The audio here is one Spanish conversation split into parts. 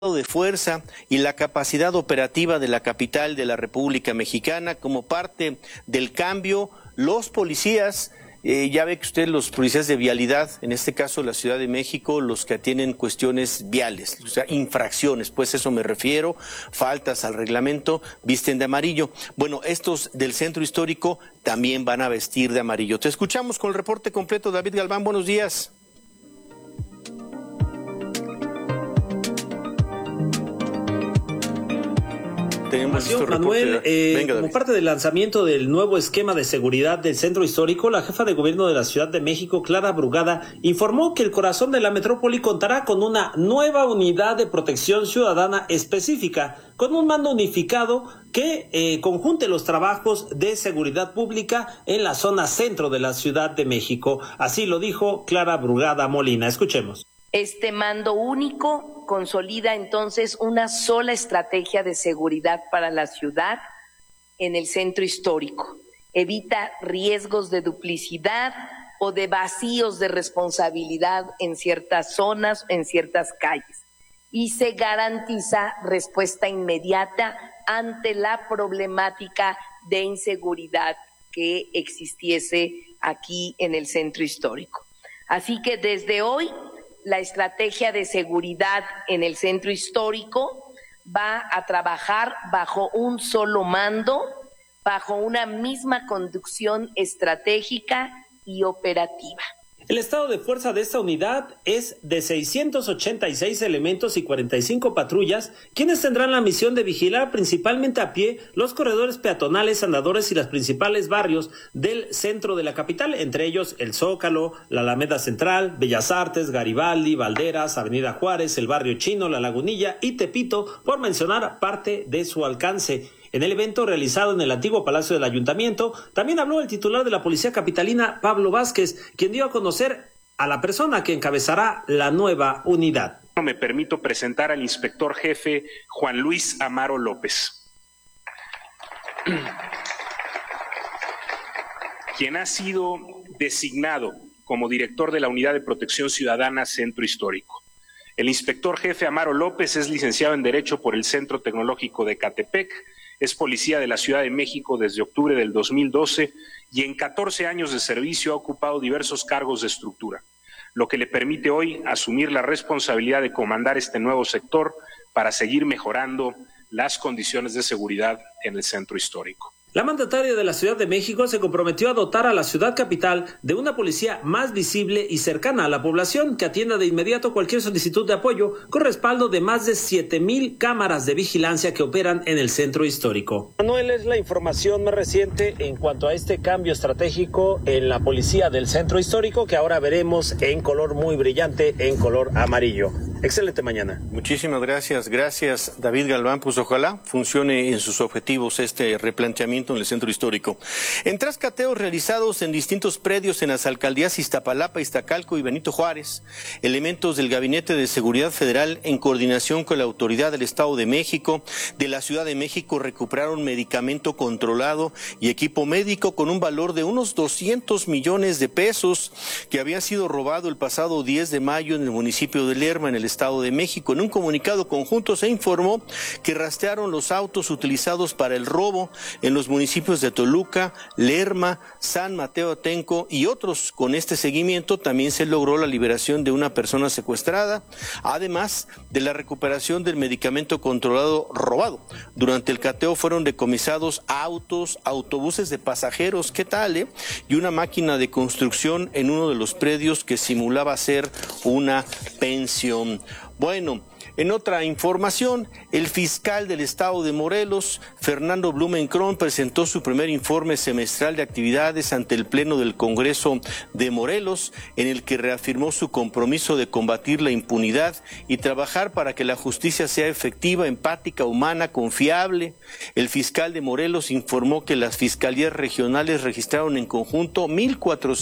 de fuerza y la capacidad operativa de la capital de la República Mexicana. Como parte del cambio, los policías, ya ve que usted, los policías de vialidad, en este caso la Ciudad de México, los que atienden cuestiones viales, o sea, infracciones, pues eso me refiero, faltas al reglamento, visten de amarillo. Bueno, estos del centro histórico también van a vestir de amarillo. Te escuchamos con el reporte completo, David Galván, buenos días. Manuel, como parte del lanzamiento del nuevo esquema de seguridad del centro histórico, la jefa de gobierno de la Ciudad de México, Clara Brugada, informó que el corazón de la metrópoli contará con una nueva unidad de protección ciudadana específica, con un mando unificado que conjunte los trabajos de seguridad pública en la zona centro de la Ciudad de México. Así lo dijo Clara Brugada Molina. Escuchemos. Este mando único consolida entonces una sola estrategia de seguridad para la ciudad en el centro histórico. Evita riesgos de duplicidad o de vacíos de responsabilidad en ciertas zonas, en ciertas calles. Y se garantiza respuesta inmediata ante la problemática de inseguridad que existiese aquí en el centro histórico. Así que desde hoy, la estrategia de seguridad en el centro histórico va a trabajar bajo un solo mando, bajo una misma conducción estratégica y operativa. El estado de fuerza de esta unidad es de 686 elementos y 45 patrullas, quienes tendrán la misión de vigilar principalmente a pie los corredores peatonales, andadores y los principales barrios del centro de la capital, entre ellos el Zócalo, la Alameda Central, Bellas Artes, Garibaldi, Valderas, Avenida Juárez, el Barrio Chino, La Lagunilla y Tepito, por mencionar parte de su alcance. En el evento realizado en el antiguo Palacio del Ayuntamiento, también habló el titular de la Policía Capitalina, Pablo Vázquez, quien dio a conocer a la persona que encabezará la nueva unidad. Me permito presentar al inspector jefe Juan Luis Amaro López, quien ha sido designado como director de la Unidad de Protección Ciudadana Centro Histórico. El inspector jefe Amaro López es licenciado en Derecho por el Centro Tecnológico de Ecatepec, es policía de la Ciudad de México desde octubre del 2012 y en 14 años de servicio ha ocupado diversos cargos de estructura, lo que le permite hoy asumir la responsabilidad de comandar este nuevo sector para seguir mejorando las condiciones de seguridad en el centro histórico. La mandataria de la Ciudad de México se comprometió a dotar a la ciudad capital de una policía más visible y cercana a la población que atienda de inmediato cualquier solicitud de apoyo, con respaldo de más de 7,000 cámaras de vigilancia que operan en el centro histórico. Manuel, es la información más reciente en cuanto a este cambio estratégico en la policía del centro histórico, que ahora veremos en color muy brillante, en color amarillo. Excelente mañana. Muchísimas gracias. Gracias, David Galván. Pues ojalá funcione en sus objetivos este replanteamiento en el centro histórico. En trascateos realizados en distintos predios en las alcaldías Iztapalapa, Iztacalco y Benito Juárez, elementos del Gabinete de Seguridad Federal, en coordinación con la Autoridad del Estado de México, de la Ciudad de México, recuperaron medicamento controlado y equipo médico con un valor de unos 200 millones de pesos que había sido robado el pasado 10 de mayo en el municipio de Lerma, en el Estado de México. En un comunicado conjunto se informó que rastrearon los autos utilizados para el robo en los municipios de Toluca, Lerma, San Mateo Atenco y otros. Con este seguimiento también se logró la liberación de una persona secuestrada, además de la recuperación del medicamento controlado robado. Durante el cateo fueron decomisados autos, autobuses de pasajeros, ¿qué tal, y una máquina de construcción en uno de los predios que simulaba ser una pensión. Bueno, en otra información, el fiscal del estado de Morelos, Fernando Blumenkron, presentó su primer informe semestral de actividades ante el Pleno del Congreso de Morelos, en el que reafirmó su compromiso de combatir la impunidad y trabajar para que la justicia sea efectiva, empática, humana, confiable. El fiscal de Morelos informó que las fiscalías regionales registraron en conjunto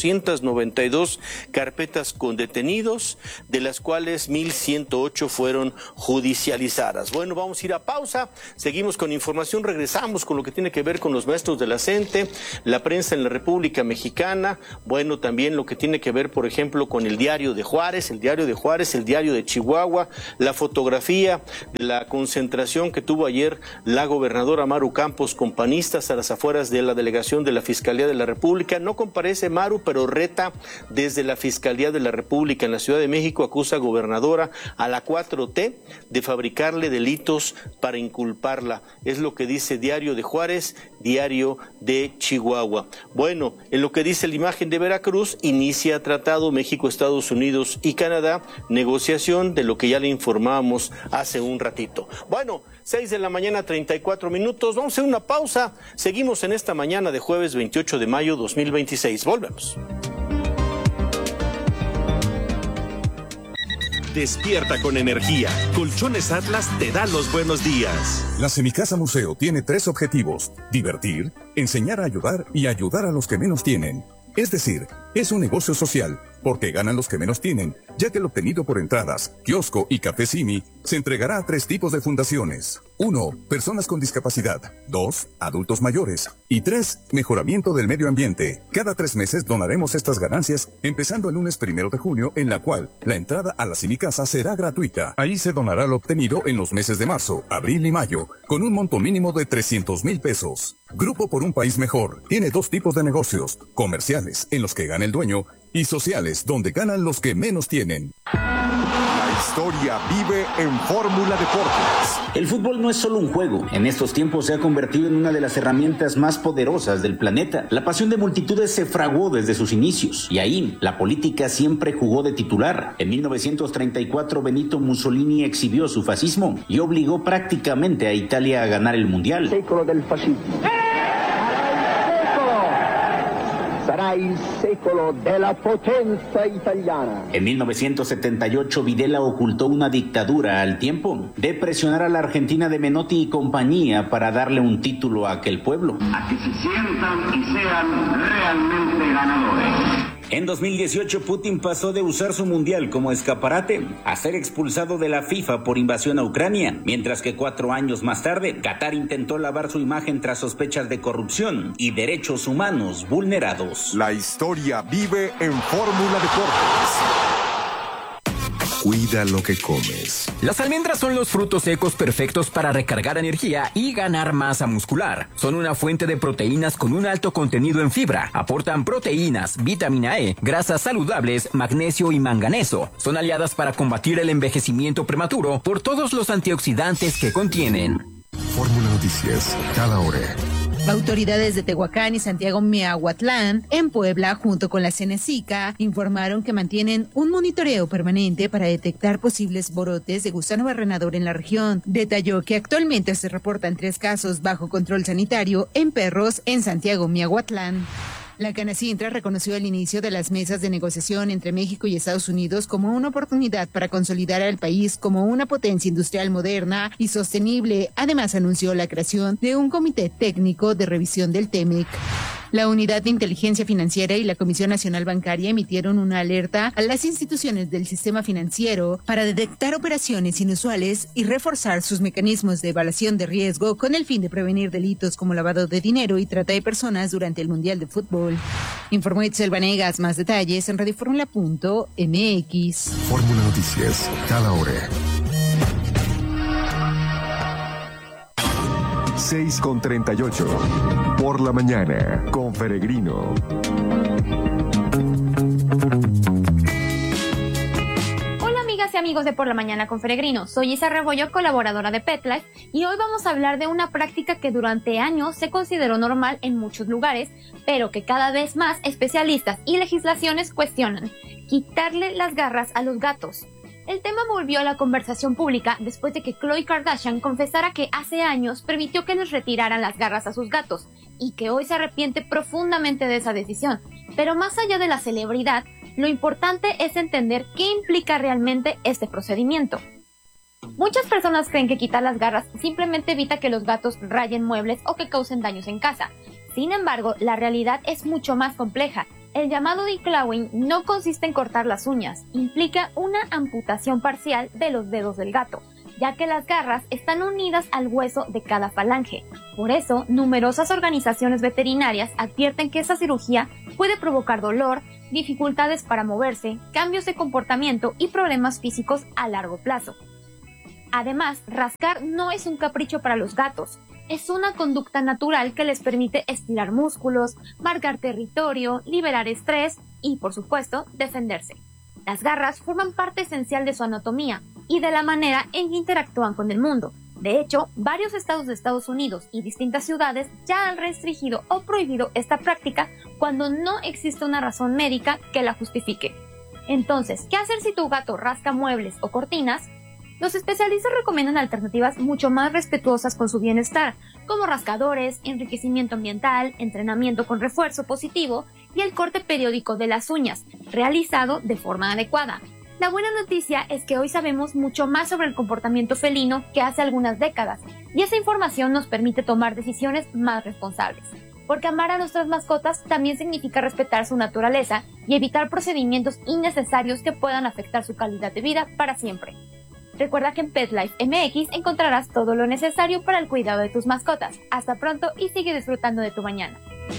1,492 carpetas con detenidos, de las cuales 1,108 fueron judicializadas. Bueno, vamos a ir a pausa, seguimos con información, regresamos con lo que tiene que ver con los maestros de la CENTE, la prensa en la República Mexicana, bueno, también lo que tiene que ver, por ejemplo, con el diario de Juárez, el diario de Chihuahua, la fotografía de la concentración que tuvo ayer la gobernadora Maru Campos con panistas a las afueras de la delegación de la Fiscalía de la República. No comparece Maru, pero reta desde la Fiscalía de la República en la Ciudad de México, acusa a gobernadora a la 4T de fabricarle delitos para inculparla. Es lo que dice Diario de Juárez, Diario de Chihuahua. Bueno, en lo que dice la Imagen de Veracruz, inicia tratado México, Estados Unidos y Canadá, negociación de lo que ya le informábamos hace un ratito. Bueno, 6 de la mañana, 34 minutos. Vamos a hacer una pausa. Seguimos en esta mañana de jueves 28 de mayo 2026. Volvemos. Despierta con energía. Colchones Atlas te da los buenos días. La Semicasa Museo tiene 3 objetivos: divertir, enseñar a ayudar y ayudar a los que menos tienen. Es decir, es un negocio social, porque ganan los que menos tienen, ya que lo obtenido por entradas, kiosco y café Simi se entregará a 3 tipos de fundaciones. 1. Personas con discapacidad. 2. Adultos mayores. Y 3. Mejoramiento del medio ambiente. Cada 3 meses donaremos estas ganancias, empezando el lunes 1 de junio, en la cual la entrada a la Semicasa será gratuita. Ahí se donará lo obtenido en los meses de marzo, abril y mayo, con un monto mínimo de 300,000 pesos. Grupo por un País Mejor tiene 2 tipos de negocios: comerciales, en los que gana el dueño, y sociales, donde ganan los que menos tienen. La historia vive en Fórmula Deportes. El fútbol no es solo un juego. En estos tiempos se ha convertido en una de las herramientas más poderosas del planeta. La pasión de multitudes se fraguó desde sus inicios, y ahí la política siempre jugó de titular. En 1934 Benito Mussolini exhibió su fascismo y obligó prácticamente a Italia a ganar el Mundial. Secolo del fascismo. Sarà il secolo della potenza italiana. En 1978 Videla ocultó una dictadura al tiempo de presionar a la Argentina de Menotti y compañía para darle un título a aquel pueblo. A que se sientan y sean realmente ganadores. En 2018 Putin pasó de usar su mundial como escaparate a ser expulsado de la FIFA por invasión a Ucrania, mientras que 4 años más tarde Qatar intentó lavar su imagen tras sospechas de corrupción y derechos humanos vulnerados. La historia vive en Fórmula Deportes. Cuida lo que comes. Las almendras son los frutos secos perfectos para recargar energía y ganar masa muscular. Son una fuente de proteínas con un alto contenido en fibra. Aportan proteínas, vitamina E, grasas saludables, magnesio y manganeso. Son aliadas para combatir el envejecimiento prematuro por todos los antioxidantes que contienen. Fórmula Noticias, cada hora. Autoridades de Tehuacán y Santiago Miahuatlán, en Puebla, junto con la Cenecica, informaron que mantienen un monitoreo permanente para detectar posibles brotes de gusano barrenador en la región. Detalló que actualmente se reportan 3 casos bajo control sanitario en perros en Santiago Miahuatlán. La Canacintra reconoció el inicio de las mesas de negociación entre México y Estados Unidos como una oportunidad para consolidar al país como una potencia industrial moderna y sostenible. Además, anunció la creación de un comité técnico de revisión del TEMEC. La Unidad de Inteligencia Financiera y la Comisión Nacional Bancaria emitieron una alerta a las instituciones del sistema financiero para detectar operaciones inusuales y reforzar sus mecanismos de evaluación de riesgo con el fin de prevenir delitos como lavado de dinero y trata de personas durante el Mundial de Fútbol. Informó Itzel Vanegas. Más detalles en radioformula.mx. Fórmula Noticias, cada hora. 6:38. Por la mañana, con Peregrino. Hola amigas y amigos de Por la Mañana con Peregrino. Soy Isa Rebollo, colaboradora de PetLife, y hoy vamos a hablar de una práctica que durante años se consideró normal en muchos lugares, pero que cada vez más especialistas y legislaciones cuestionan: quitarle las garras a los gatos. El tema volvió a la conversación pública después de que Khloe Kardashian confesara que hace años permitió que les retiraran las garras a sus gatos y que hoy se arrepiente profundamente de esa decisión. Pero más allá de la celebridad, lo importante es entender qué implica realmente este procedimiento. Muchas personas creen que quitar las garras simplemente evita que los gatos rayen muebles o que causen daños en casa. Sin embargo, la realidad es mucho más compleja El llamado declawing no consiste en cortar las uñas, implica una amputación parcial de los dedos del gato, ya que las garras están unidas al hueso de cada falange. Por eso, numerosas organizaciones veterinarias advierten que esa cirugía puede provocar dolor, dificultades para moverse, cambios de comportamiento y problemas físicos a largo plazo. Además, rascar no es un capricho para los gatos, es una conducta natural que les permite estirar músculos, marcar territorio, liberar estrés y, por supuesto, defenderse. Las garras forman parte esencial de su anatomía y de la manera en que interactúan con el mundo. De hecho, varios estados de Estados Unidos y distintas ciudades ya han restringido o prohibido esta práctica cuando no existe una razón médica que la justifique. Entonces, ¿qué hacer si tu gato rasca muebles o cortinas? Los especialistas recomiendan alternativas mucho más respetuosas con su bienestar, como rascadores, enriquecimiento ambiental, entrenamiento con refuerzo positivo y el corte periódico de las uñas, realizado de forma adecuada. La buena noticia es que hoy sabemos mucho más sobre el comportamiento felino que hace algunas décadas, y esa información nos permite tomar decisiones más responsables. Porque amar a nuestras mascotas también significa respetar su naturaleza y evitar procedimientos innecesarios que puedan afectar su calidad de vida para siempre. Recuerda que en PetLife MX encontrarás todo lo necesario para el cuidado de tus mascotas. Hasta pronto y sigue disfrutando de tu mañana.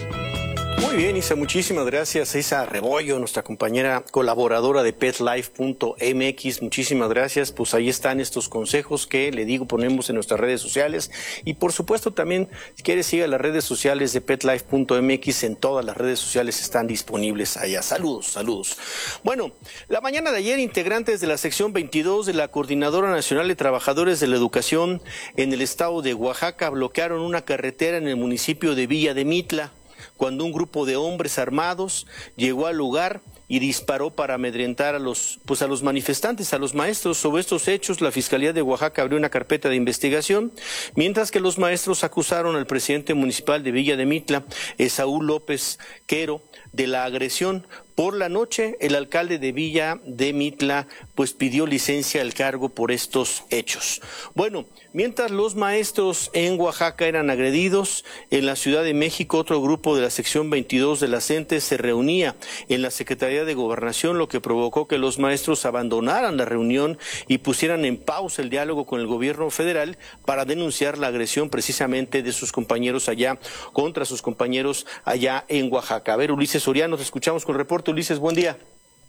Muy bien, Isa, muchísimas gracias. Isa Rebollo, nuestra compañera colaboradora de PetLife.mx, muchísimas gracias. Pues ahí están estos consejos que, le digo, ponemos en nuestras redes sociales. Y por supuesto también, si quieres, siga las redes sociales de PetLife.mx, en todas las redes sociales están disponibles allá. Saludos. Bueno, la mañana de ayer, integrantes de la sección 22 de la Coordinadora Nacional de Trabajadores de la Educación en el estado de Oaxaca bloquearon una carretera en el municipio de Villa de Mitla, cuando un grupo de hombres armados llegó al lugar y disparó para amedrentar a los manifestantes, a los maestros. Sobre estos hechos, la Fiscalía de Oaxaca abrió una carpeta de investigación, mientras que los maestros acusaron al presidente municipal de Villa de Mitla, Esaú López Quero, de la agresión. Por la noche, el alcalde de Villa de Mitla pues pidió licencia al cargo por estos hechos. Bueno, mientras los maestros en Oaxaca eran agredidos, en la Ciudad de México otro grupo de la sección 22 de la CENTE se reunía en la Secretaría de Gobernación, lo que provocó que los maestros abandonaran la reunión y pusieran en pausa el diálogo con el gobierno federal para denunciar la agresión precisamente de sus compañeros allá, contra sus compañeros allá en Oaxaca. A ver, Ulises Soriano, te escuchamos con el reporte. Ulises, buen día.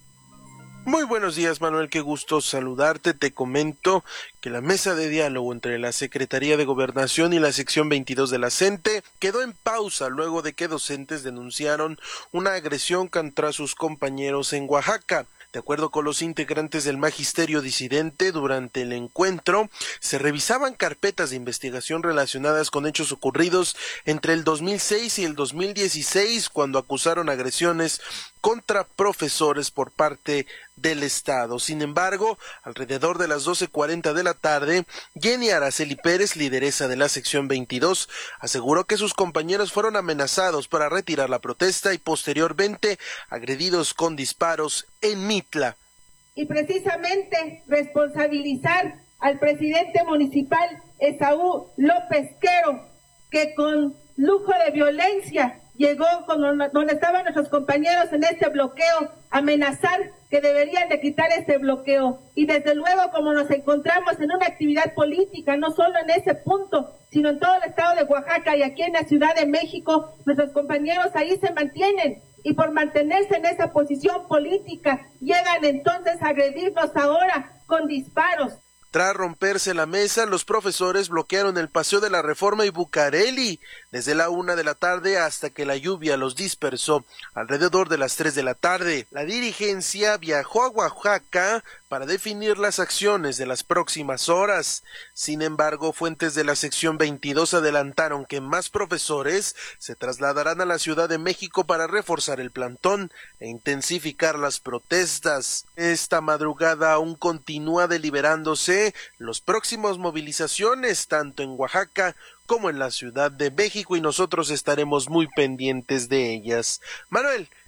Muy buenos días, Manuel, qué gusto saludarte. Te comento que la mesa de diálogo entre la Secretaría de Gobernación y la sección 22 de la CENTE quedó en pausa luego de que docentes denunciaron una agresión contra sus compañeros en Oaxaca. De acuerdo con los integrantes del magisterio disidente, durante el encuentro se revisaban carpetas de investigación relacionadas con hechos ocurridos entre el 2006 y el 2016, cuando acusaron agresiones contra profesores por parte del Estado. Sin embargo, alrededor de las 12:40 de la tarde, Jenny Araceli Pérez, lideresa de la sección 22, aseguró que sus compañeros fueron amenazados para retirar la protesta y posteriormente agredidos con disparos en Mitla. Y precisamente responsabilizar al presidente municipal Esaú López Quero, que con lujo de violencia llegó donde estaban nuestros compañeros en este bloqueo, amenazar que deberían de quitar este bloqueo. Y desde luego, como nos encontramos en una actividad política, no solo en ese punto, sino en todo el estado de Oaxaca y aquí en la Ciudad de México, nuestros compañeros ahí se mantienen. Y por mantenerse en esa posición política, llegan entonces a agredirnos ahora con disparos. Tras romperse la mesa, los profesores bloquearon el Paseo de la Reforma y Bucareli desde la 1 de la tarde hasta que la lluvia los dispersó alrededor de las 3 de la tarde. La dirigencia viajó a Oaxaca para definir las acciones de las próximas horas. Sin embargo, fuentes de la sección 22 adelantaron que más profesores se trasladarán a la Ciudad de México para reforzar el plantón e intensificar las protestas. Esta madrugada aún continúa deliberándose los próximos movilizaciones tanto en Oaxaca como en la Ciudad de México y nosotros estaremos muy pendientes de ellas. Manuel,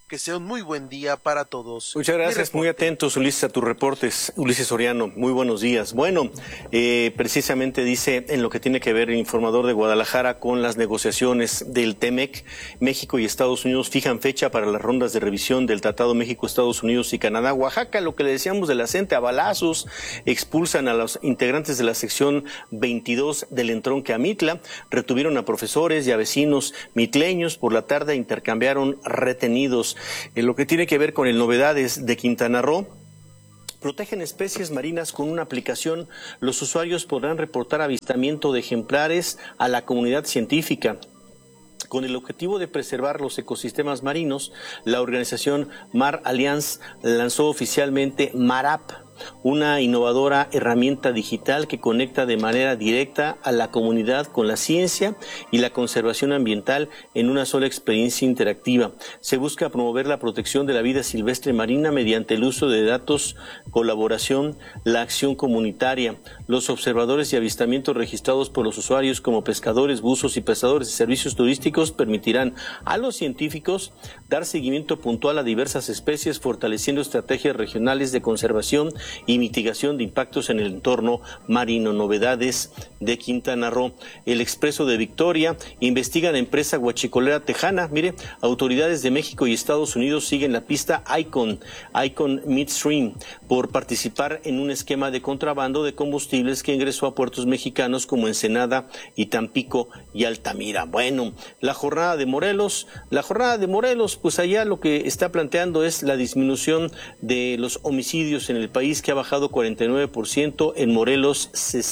que sea un muy buen día para todos. Muchas gracias, muy atentos, Ulises, a tus reportes. Ulises Soriano, muy buenos días. Bueno, precisamente dice en lo que tiene que ver el informador de Guadalajara con las negociaciones del TEMEC, México y Estados Unidos fijan fecha para las rondas de revisión del Tratado México, Estados Unidos y Canadá. Oaxaca, lo que le decíamos de la CENTE, a balazos, expulsan a los integrantes de la sección 22 del entronque a Mitla, retuvieron a profesores y a vecinos mitleños, por la tarde intercambiaron retenidos. En lo que tiene que ver con el novedades de Quintana Roo, protegen especies marinas con una aplicación. Los usuarios podrán reportar avistamiento de ejemplares a la comunidad científica. Con el objetivo de preservar los ecosistemas marinos, la organización Mar Alliance lanzó oficialmente MarApp, una innovadora herramienta digital que conecta de manera directa a la comunidad con la ciencia y la conservación ambiental en una sola experiencia interactiva. Se busca promover la protección de la vida silvestre marina mediante el uso de datos, colaboración, la acción comunitaria. Los observadores y avistamientos registrados por los usuarios como pescadores, buzos y prestadores de servicios turísticos permitirán a los científicos dar seguimiento puntual a diversas especies, fortaleciendo estrategias regionales de conservación y mitigación de impactos en el entorno marino. Novedades de Quintana Roo. El Expreso de Victoria investiga la empresa guachicolera tejana. Mire, autoridades de México y Estados Unidos siguen la pista Icon Midstream por participar en un esquema de contrabando de combustibles que ingresó a puertos mexicanos como Ensenada y Tampico y Altamira. Bueno, la jornada de Morelos, pues allá lo que está planteando es la disminución de los homicidios en el país, que ha bajado 49%, en Morelos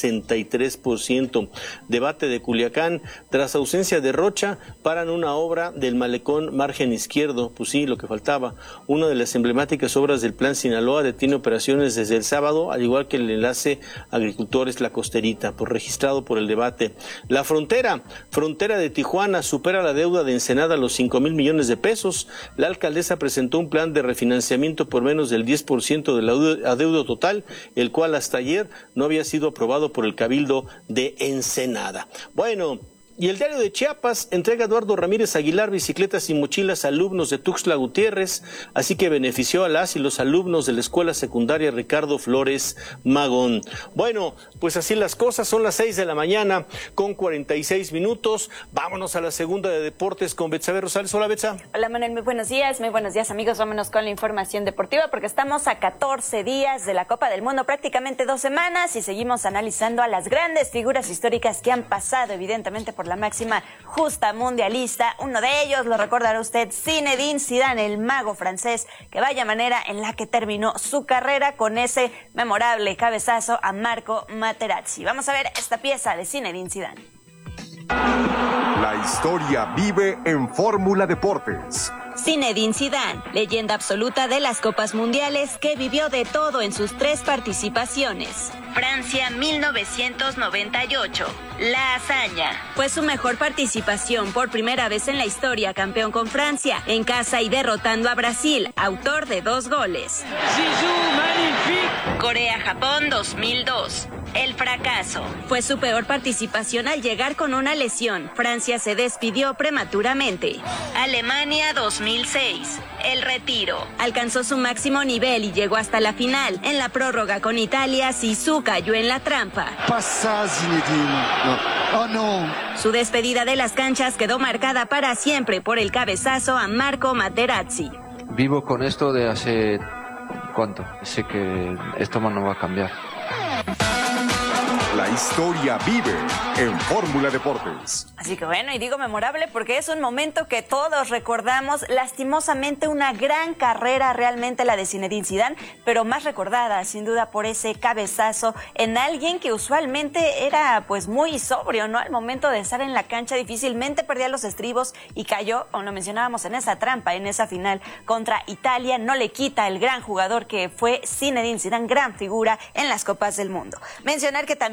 63%. Debate de Culiacán, tras ausencia de Rocha, paran una obra del malecón margen izquierdo. Pues sí, lo que faltaba. Una de las emblemáticas obras del Plan Sinaloa detiene operaciones desde el sábado, al igual que el enlace Agricultores La Costerita, registrado por el debate. La frontera de Tijuana supera la deuda de Ensenada los 5,000 millones de pesos. La alcaldesa presentó un plan de refinanciamiento por menos del 10% de la deuda total, el cual hasta ayer no había sido aprobado por el Cabildo de Ensenada. Bueno, y el Diario de Chiapas entrega a Eduardo Ramírez Aguilar bicicletas y mochilas a alumnos de Tuxtla Gutiérrez, así que benefició a las y los alumnos de la escuela secundaria Ricardo Flores Magón. Bueno, pues así las cosas, son las 6 de la mañana con 46 minutos. Vámonos a la segunda de deportes con Betsabe Rosales. Hola, Betsa. Hola, Manuel, muy buenos días, amigos. Vámonos con la información deportiva porque estamos a 14 días de la Copa del Mundo, prácticamente 2 semanas, y seguimos analizando a las grandes figuras históricas que han pasado, evidentemente, por la máxima justa mundialista. Uno de ellos, lo recordará usted, Zinedine Zidane, el mago francés, que vaya manera en la que terminó su carrera con ese memorable cabezazo a Marco Materazzi. Vamos a ver esta pieza de Zinedine Zidane. La historia vive en Fórmula Deportes. Zinedine Zidane, leyenda absoluta de las Copas Mundiales, que vivió de todo en sus 3 participaciones. Francia 1998. La hazaña. Fue su mejor participación, por primera vez en la historia, campeón con Francia, en casa y derrotando a Brasil, autor de 2 goles. Corea-Japón 2002. El fracaso. Fue su peor participación al llegar con una lesión. Francia se despidió prematuramente. Alemania 2006. El retiro. Alcanzó su máximo nivel y llegó hasta la final. En la prórroga con Italia, Zizou cayó en la trampa. Pasa Zinedine. No. Oh, no. Su despedida de las canchas quedó marcada para siempre por el cabezazo a Marco Materazzi. Vivo con esto de hace... ¿cuánto? Sé que esto no va a cambiar. La historia vive en Fórmula Deportes. Así que bueno, y digo memorable porque es un momento que todos recordamos. Lastimosamente una gran carrera realmente la de Zinedine Zidane, pero más recordada sin duda por ese cabezazo en alguien que usualmente era pues muy sobrio, ¿no? Al momento de estar en la cancha difícilmente perdía los estribos y cayó, como lo mencionábamos, en esa trampa, en esa final contra Italia. No le quita el gran jugador que fue Zinedine Zidane, gran figura en las Copas del Mundo. Mencionar que también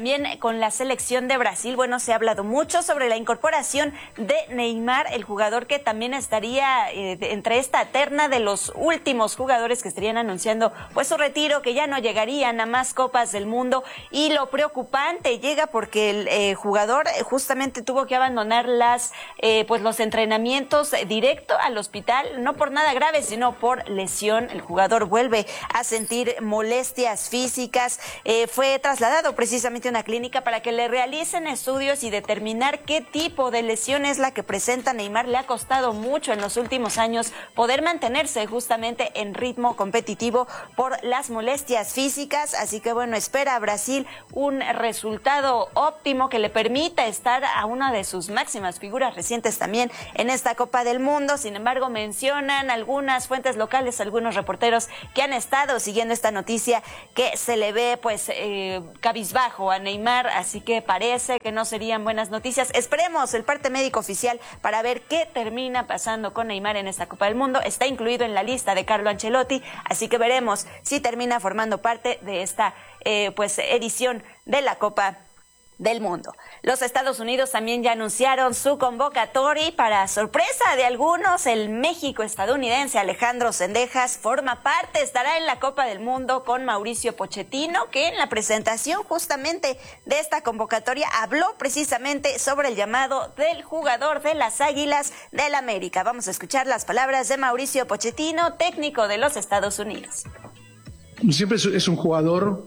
también con la selección de Brasil. Bueno, se ha hablado mucho sobre la incorporación de Neymar, el jugador que también estaría entre esta terna de los últimos jugadores que estarían anunciando pues su retiro, que ya no llegarían a más Copas del Mundo. Y lo preocupante llega porque el jugador justamente tuvo que abandonar los entrenamientos directo al hospital, no por nada grave, sino por lesión. El jugador vuelve a sentir molestias físicas, fue trasladado precisamente a una clínica para que le realicen estudios y determinar qué tipo de lesión es la que presenta Neymar. Le ha costado mucho en los últimos años poder mantenerse justamente en ritmo competitivo por las molestias físicas, así que bueno, espera a Brasil un resultado óptimo que le permita estar a una de sus máximas figuras recientes también en esta Copa del Mundo. Sin embargo, mencionan algunas fuentes locales, algunos reporteros que han estado siguiendo esta noticia, que se le ve pues cabizbajo a Neymar, así que parece que no serían buenas noticias. Esperemos el parte médico oficial para ver qué termina pasando con Neymar en esta Copa del Mundo. Está incluido en la lista de Carlo Ancelotti, así que veremos si termina formando parte de esta edición de la Copa del Mundo. Los Estados Unidos también ya anunciaron su convocatoria y para sorpresa de algunos, el México-estadounidense Alejandro Zendejas forma parte, estará en la Copa del Mundo con Mauricio Pochettino, que en la presentación justamente de esta convocatoria habló precisamente sobre el llamado del jugador de las Águilas del América. Vamos a escuchar las palabras de Mauricio Pochettino, técnico de los Estados Unidos. Siempre es un jugador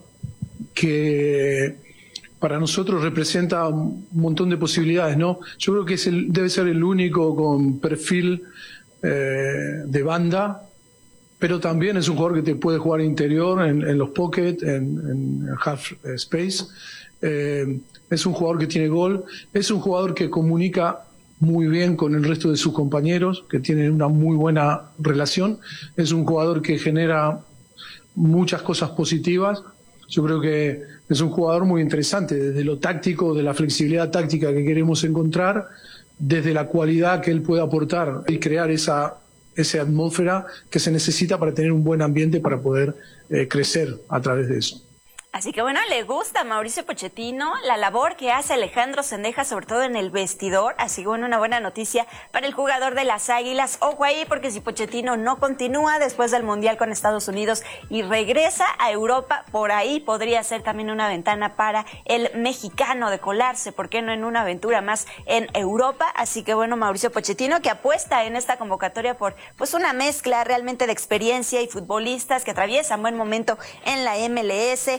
que para nosotros representa un montón de posibilidades, ¿no? Yo creo que debe ser el único con perfil de banda, pero también es un jugador que te puede jugar interior, en los pocket, en half space. Es un jugador que tiene gol, es un jugador que comunica muy bien con el resto de sus compañeros, que tienen una muy buena relación. Es un jugador que genera muchas cosas positivas. Yo creo que es un jugador muy interesante, desde lo táctico, de la flexibilidad táctica que queremos encontrar, desde la cualidad que él puede aportar y crear esa atmósfera que se necesita para tener un buen ambiente para poder crecer a través de eso. Así que bueno, le gusta a Mauricio Pochettino la labor que hace Alejandro Zendejas, sobre todo en el vestidor. Así que bueno, una buena noticia para el jugador de las Águilas. Ojo ahí, porque si Pochettino no continúa después del Mundial con Estados Unidos y regresa a Europa, por ahí podría ser también una ventana para el mexicano de colarse, ¿por qué no?, en una aventura más en Europa. Así que bueno, Mauricio Pochettino, que apuesta en esta convocatoria por pues una mezcla realmente de experiencia y futbolistas que atraviesan buen momento en la MLS.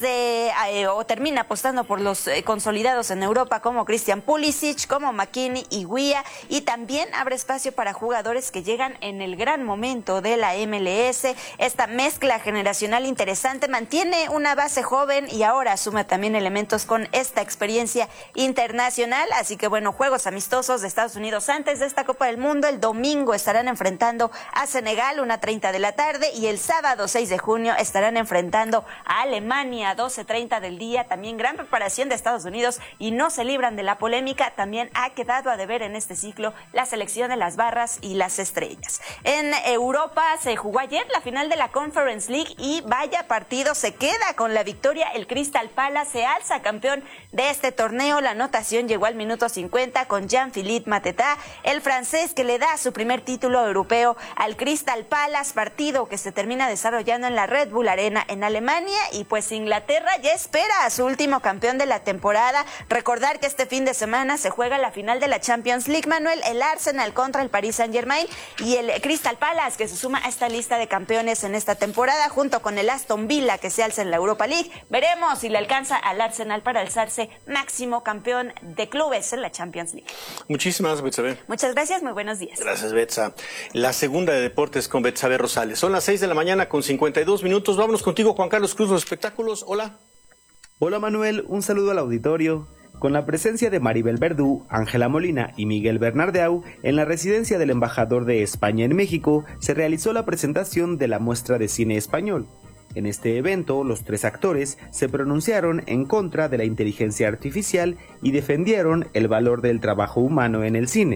O termina apostando por los consolidados en Europa como Christian Pulisic, como McKennie y Weah, y también abre espacio para jugadores que llegan en el gran momento de la MLS. Esta mezcla generacional interesante mantiene una base joven y ahora asume también elementos con esta experiencia internacional. Así que bueno, juegos amistosos de Estados Unidos antes de esta Copa del Mundo. El domingo estarán enfrentando a Senegal 1:30 de la tarde y el sábado 6 de junio estarán enfrentando a Alemania a 12:30 del día. También gran preparación de Estados Unidos y no se libran de la polémica. También ha quedado a deber en este ciclo la selección de las barras y las estrellas. En Europa se jugó ayer la final de la Conference League y vaya partido, se queda con la victoria. El Crystal Palace se alza campeón de este torneo. La anotación llegó al minuto 50 con Jean-Philippe Mateta, el francés, que le da su primer título europeo al Crystal Palace, partido que se termina desarrollando en la Red Bull Arena en Alemania. Y pues Inglaterra ya espera a su último campeón de la temporada. Recordar que este fin de semana se juega la final de la Champions League, Manuel, el Arsenal contra el Paris Saint-Germain y el Crystal Palace, que se suma a esta lista de campeones en esta temporada, junto con el Aston Villa, que se alza en la Europa League. Veremos si le alcanza al Arsenal para alzarse máximo campeón de clubes en la Champions League. Muchísimas, Betsabe. Muchas gracias, muy buenos días. Gracias, Betsa. La segunda de deportes con Betsabe Rosales. Son las 6 de la mañana con 52 minutos. Vámonos contigo, Juan Carlos Cruz, los espectáculos. Hola. Hola, Manuel, un saludo al auditorio. Con la presencia de Maribel Verdú, Ángela Molina y Miguel Bernardeu, en la residencia del embajador de España en México, se realizó la presentación de la muestra de cine español. En este evento, los tres actores se pronunciaron en contra de la inteligencia artificial y defendieron el valor del trabajo humano en el cine.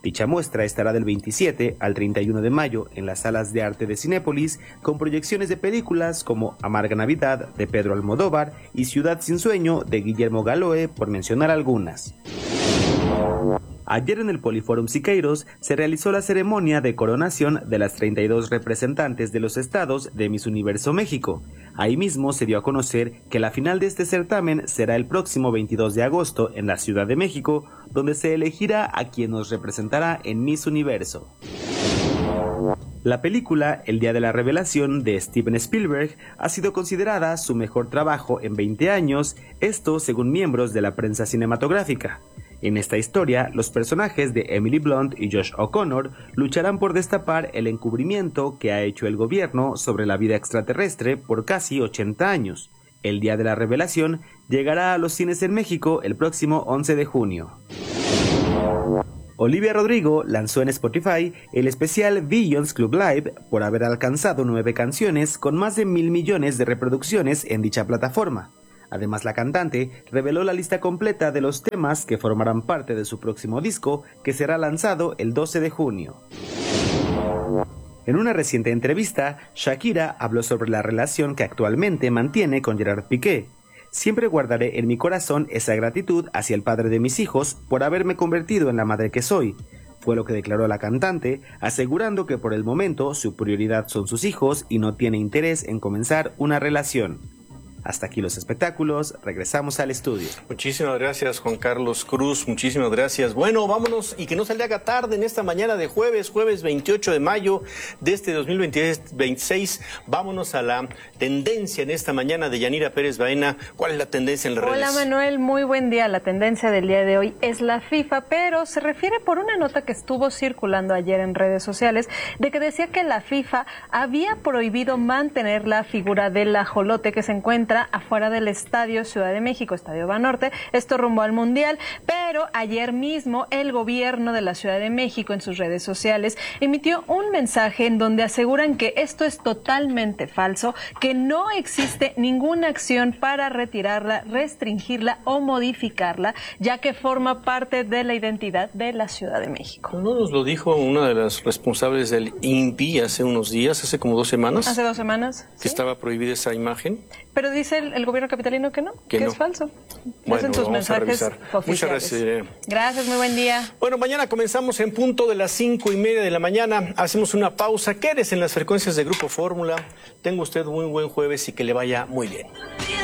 Dicha muestra estará del 27 al 31 de mayo en las salas de arte de Cinépolis, con proyecciones de películas como Amarga Navidad de Pedro Almodóvar y Ciudad sin sueño de Guillermo Galoe, por mencionar algunas. Ayer en el Poliforum Siqueiros se realizó la ceremonia de coronación de las 32 representantes de los estados de Miss Universo México. Ahí mismo se dio a conocer que la final de este certamen será el próximo 22 de agosto en la Ciudad de México, donde se elegirá a quien nos representará en Miss Universo. La película El Día de la Revelación de Steven Spielberg ha sido considerada su mejor trabajo en 20 años, esto según miembros de la prensa cinematográfica. En esta historia, los personajes de Emily Blunt y Josh O'Connor lucharán por destapar el encubrimiento que ha hecho el gobierno sobre la vida extraterrestre por casi 80 años. El Día de la Revelación llegará a los cines en México el próximo 11 de junio. Olivia Rodrigo lanzó en Spotify el especial Billions Club Live por haber alcanzado 9 canciones con más de 1.000 millones de reproducciones en dicha plataforma. Además, la cantante reveló la lista completa de los temas que formarán parte de su próximo disco, que será lanzado el 12 de junio. En una reciente entrevista, Shakira habló sobre la relación que actualmente mantiene con Gerard Piqué. Siempre guardaré en mi corazón esa gratitud hacia el padre de mis hijos por haberme convertido en la madre que soy, fue lo que declaró la cantante, asegurando que por el momento su prioridad son sus hijos y no tiene interés en comenzar una relación. Hasta aquí los espectáculos, regresamos al estudio. Muchísimas gracias, Juan Carlos Cruz, muchísimas gracias. Bueno, vámonos y que no se le haga tarde en esta mañana de jueves 28 de mayo de este 2026. Vámonos a la tendencia en esta mañana de Yanira Pérez Baena. ¿Cuál es la tendencia en las redes? Hola Manuel, muy buen día. La tendencia del día de hoy es la FIFA, pero se refiere por una nota que estuvo circulando ayer en redes sociales de que decía que la FIFA había prohibido mantener la figura del ajolote que se encuentra afuera del Estadio Ciudad de México, Estadio Banorte, esto rumbo al Mundial, pero ayer mismo el gobierno de la Ciudad de México en sus redes sociales emitió un mensaje en donde aseguran que esto es totalmente falso, que no existe ninguna acción para retirarla, restringirla o modificarla, ya que forma parte de la identidad de la Ciudad de México. ¿No nos lo dijo una de las responsables del INPI hace unos días, hace como 2 semanas? Hace 2 semanas. Que estaba prohibida esa imagen. Pero dice el gobierno capitalino que no, que no. Es falso. Bueno, en sus mensajes oficiales. Muchas gracias. Gracias, muy buen día. Bueno, mañana comenzamos en punto de las 5:30 de la mañana. Hacemos una pausa. Quédese en las frecuencias de Grupo Fórmula. Tenga usted muy buen jueves y que le vaya muy bien.